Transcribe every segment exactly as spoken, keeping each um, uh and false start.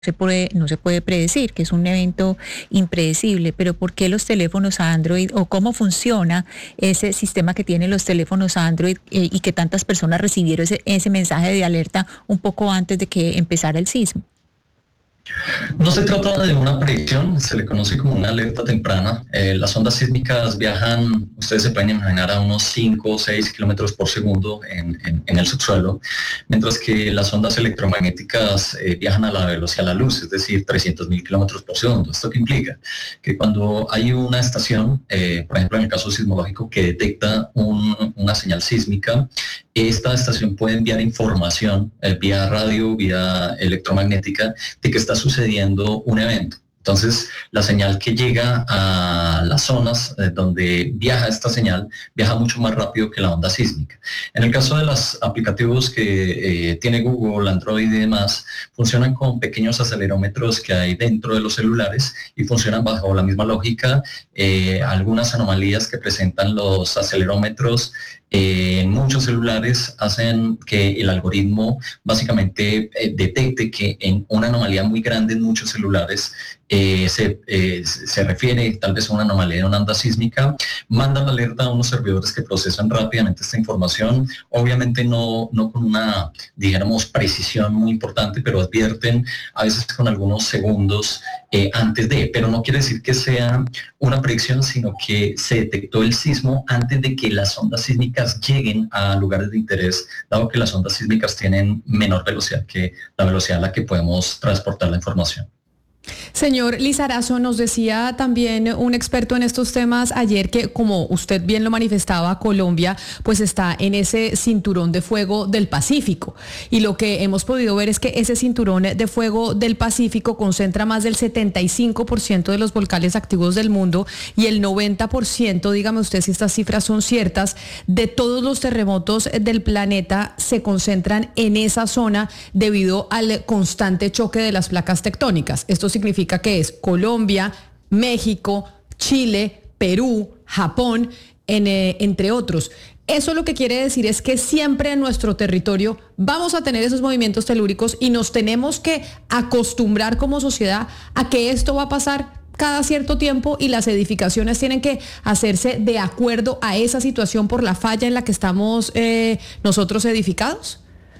se puede, no se puede predecir, que es un evento impredecible, pero ¿por qué los teléfonos Android o cómo funciona ese sistema que tienen los teléfonos Android eh, y que tantas personas recibieron ese, ese mensaje de alerta un poco antes de que empezara el sismo? No se trata de una predicción, se le conoce como una alerta temprana. Eh, las ondas sísmicas viajan, ustedes se pueden imaginar, a unos cinco o seis kilómetros por segundo en, en, en el subsuelo, mientras que las ondas electromagnéticas eh, viajan a la velocidad de la luz, es decir, trescientos mil kilómetros por segundo. ¿Esto qué implica? Que cuando hay una estación, eh, por ejemplo en el caso sismológico, que detecta un, una señal sísmica, esta estación puede enviar información eh, vía radio, vía electromagnética, de que está sucediendo un evento. Entonces, la señal que llega a las zonas eh, donde viaja esta señal, viaja mucho más rápido que la onda sísmica. En el caso de los aplicativos que eh, tiene Google, Android y demás, funcionan con pequeños acelerómetros que hay dentro de los celulares y funcionan bajo la misma lógica. Eh, algunas anomalías que presentan los acelerómetros Eh, en muchos celulares hacen que el algoritmo básicamente eh, detecte que en una anomalía muy grande en muchos celulares eh, se, eh, se refiere tal vez a una anomalía de una onda sísmica, mandan la alerta a unos servidores que procesan rápidamente esta información, obviamente no, no con una, digamos, precisión muy importante, pero advierten a veces con algunos segundos eh, antes de, pero no quiere decir que sea una predicción, sino que se detectó el sismo antes de que las ondas sísmicas lleguen a lugares de interés, dado que las ondas sísmicas tienen menor velocidad que la velocidad a la que podemos transportar la información. Señor Lizarazo, nos decía también un experto en estos temas ayer que, como usted bien lo manifestaba, Colombia pues está en ese cinturón de fuego del Pacífico, y lo que hemos podido ver es que ese cinturón de fuego del Pacífico concentra más del setenta y cinco por ciento de los volcanes activos del mundo y el noventa por ciento, dígame usted si estas cifras son ciertas, de todos los terremotos del planeta se concentran en esa zona debido al constante choque de las placas tectónicas. Esto significa que es Colombia, México, Chile, Perú, Japón, en, eh, entre otros. Eso lo que quiere decir es que siempre en nuestro territorio vamos a tener esos movimientos telúricos y nos tenemos que acostumbrar como sociedad a que esto va a pasar cada cierto tiempo y las edificaciones tienen que hacerse de acuerdo a esa situación por la falla en la que estamos eh, nosotros edificados.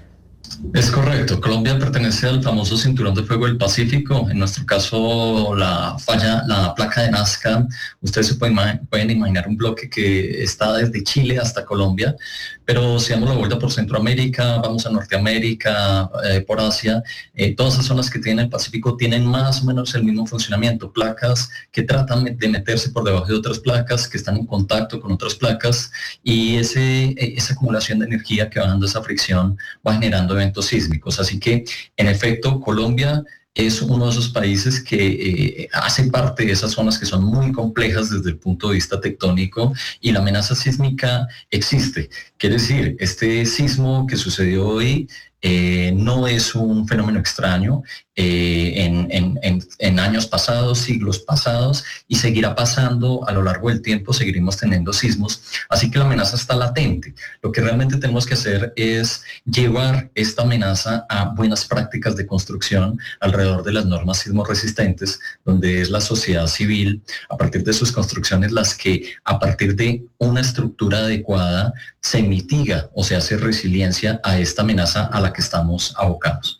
Es correcto, Colombia pertenece al famoso cinturón de fuego del Pacífico, en nuestro caso la falla, la placa de Nazca. Ustedes se pueden, pueden imaginar un bloque que está desde Chile hasta Colombia, pero si damos la vuelta por Centroamérica, vamos a Norteamérica, eh, por Asia, eh, todas esas zonas que tienen el Pacífico tienen más o menos el mismo funcionamiento, placas que tratan de meterse por debajo de otras placas, que están en contacto con otras placas, y ese, esa acumulación de energía que va dando esa fricción va generando eventos sísmicos. Así que, en efecto, Colombia es uno de esos países que eh, hace parte de esas zonas que son muy complejas desde el punto de vista tectónico, y la amenaza sísmica existe. Quiere decir, este sismo que sucedió hoy eh, no es un fenómeno extraño eh, en, en, en, en años pasados, siglos pasados, y seguirá pasando a lo largo del tiempo, seguiremos teniendo sismos, así que la amenaza está latente. Lo que realmente tenemos que hacer es llevar esta amenaza a buenas prácticas de construcción alrededor de las normas sismo resistentes, donde es la sociedad civil, a partir de sus construcciones, las que a partir de una estructura adecuada se mitiga o se hace resiliencia a esta amenaza a la que estamos abocados.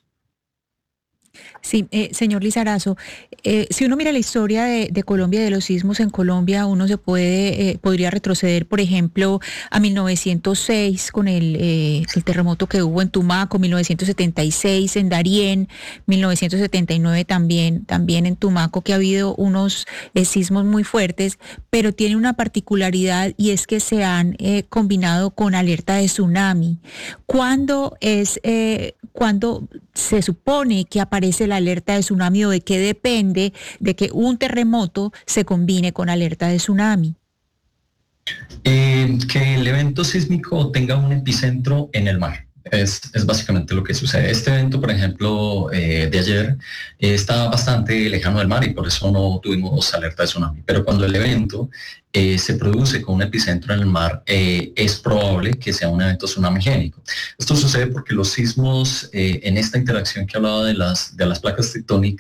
Sí, eh, señor Lizarazo, eh, si uno mira la historia de, de Colombia, de los sismos en Colombia, uno se puede, eh, podría retroceder, por ejemplo, a mil novecientos seis con el, eh, el terremoto que hubo en Tumaco, mil novecientos setenta y seis en Darién, mil novecientos setenta y nueve también, también en Tumaco, que ha habido unos eh, sismos muy fuertes, pero tiene una particularidad y es que se han eh, combinado con alerta de tsunami. ¿Cuándo es, eh, cuándo se supone que aparece la alerta de tsunami, o de qué depende de que un terremoto se combine con alerta de tsunami? Eh, que el evento sísmico tenga un epicentro en el mar. Es, es básicamente lo que sucede. Este evento, por ejemplo, eh, de ayer, eh, está bastante lejano del mar y por eso no tuvimos alerta de tsunami. Pero cuando el evento eh, se produce con un epicentro en el mar, eh, es probable que sea un evento tsunamigénico. Esto sucede porque los sismos, eh, en esta interacción que hablaba de las, de las placas tectónicas,